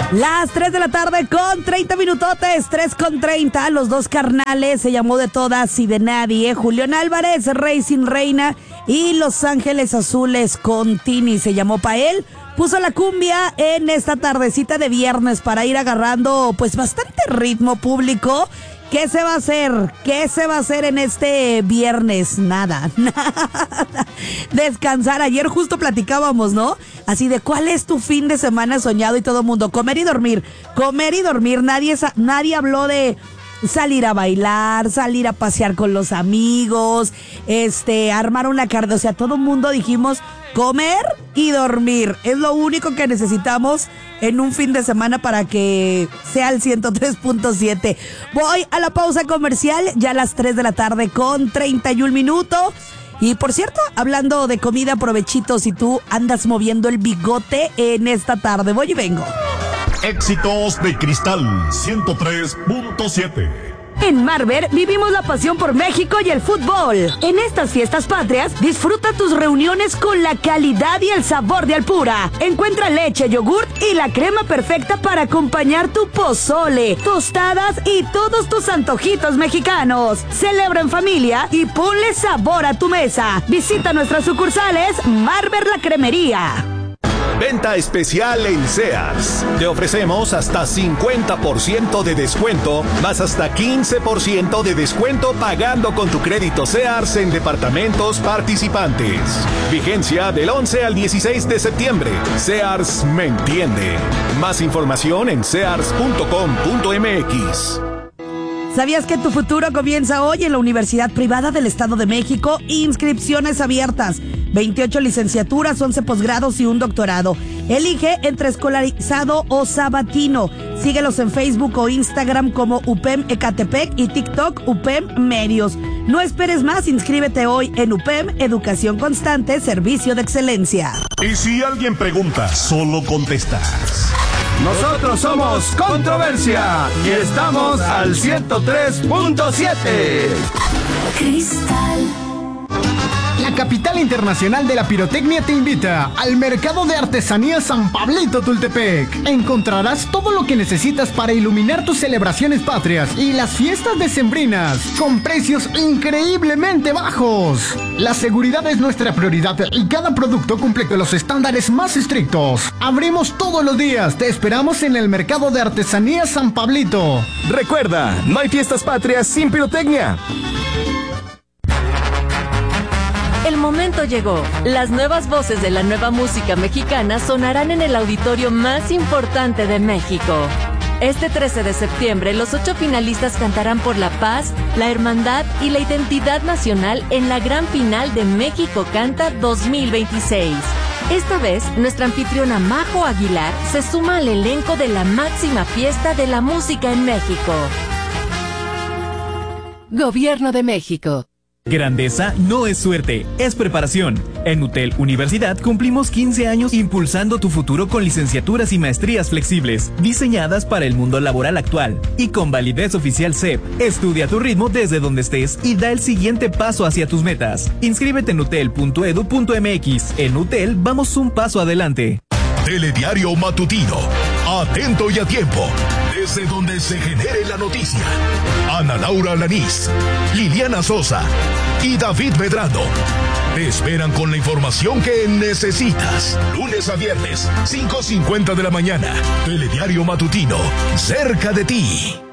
Las 3 de la tarde con 30 minutotes, 3:30, los dos carnales, se llamó De Todas y de Nadie, Julián Álvarez, Rey sin Reina y Los Ángeles Azules con Tini, se llamó Pa' Él. Puso la cumbia en esta tardecita de viernes para ir agarrando pues bastante ritmo, público. ¿Qué se va a hacer? ¿Qué se va a hacer en este viernes? Nada. Descansar. Ayer justo platicábamos, ¿no? Así de ¿cuál es tu fin de semana soñado? Y todo el mundo, comer y dormir. Comer y dormir. Nadie habló de salir a bailar, salir a pasear con los amigos, armar una carne. O sea, todo el mundo dijimos comer y dormir. Es lo único que necesitamos en un fin de semana para que sea el 103.7. Voy a la pausa comercial, ya a las 3 de la tarde con 31 minutos. Y por cierto, hablando de comida, provechito si tú andas moviendo el bigote en esta tarde. Voy y vengo. Éxitos de Cristal 103.7. En Marber vivimos la pasión por México y el fútbol. En estas fiestas patrias, disfruta tus reuniones con la calidad y el sabor de Alpura. Encuentra leche, yogurt y la crema perfecta para acompañar tu pozole, tostadas y todos tus antojitos mexicanos. Celebra en familia y ponle sabor a tu mesa. Visita nuestras sucursales Marber La Cremería. Venta especial en Sears. Te ofrecemos hasta 50% de descuento, más hasta 15% de descuento pagando con tu crédito Sears en departamentos participantes. Vigencia del 11 al 16 de septiembre. Sears me entiende. Más información en sears.com.mx. ¿Sabías que tu futuro comienza hoy en la Universidad Privada del Estado de México? Inscripciones abiertas. 28 licenciaturas, 11 posgrados y un doctorado. Elige entre escolarizado o sabatino. Síguelos en Facebook o Instagram como UPEM Ecatepec y TikTok UPEM Medios. No esperes más, inscríbete hoy en UPEM Educación Constante, Servicio de Excelencia. Y si alguien pregunta, solo contestas. Nosotros somos Controversia y estamos al 103.7. Cristal. La capital internacional de la pirotecnia te invita al Mercado de Artesanía San Pablito Tultepec. Encontrarás todo lo que necesitas para iluminar tus celebraciones patrias y las fiestas decembrinas con precios increíblemente bajos. La seguridad es nuestra prioridad y cada producto cumple con los estándares más estrictos. Abrimos todos los días. Te esperamos en el Mercado de Artesanía San Pablito. Recuerda, no hay fiestas patrias sin pirotecnia. El momento llegó. Las nuevas voces de la nueva música mexicana sonarán en el auditorio más importante de México. Este 13 de septiembre, los 8 finalistas cantarán por la paz, la hermandad y la identidad nacional en la gran final de México Canta 2026. Esta vez, nuestra anfitriona Majo Aguilar se suma al elenco de la máxima fiesta de la música en México. Gobierno de México. Grandeza no es suerte, es preparación. En UTEL Universidad cumplimos 15 años impulsando tu futuro con licenciaturas y maestrías flexibles, diseñadas para el mundo laboral actual y con validez oficial CEP. Estudia a tu ritmo desde donde estés y da el siguiente paso hacia tus metas. Inscríbete en utel.edu.mx. En UTEL vamos un paso adelante. Telediario Matutino. Atento y a tiempo. Desde donde se genere la noticia. Ana Laura Alanís, Liliana Sosa y David Medrano te esperan con la información que necesitas. Lunes a viernes, 5:50 de la mañana. Telediario Matutino, cerca de ti.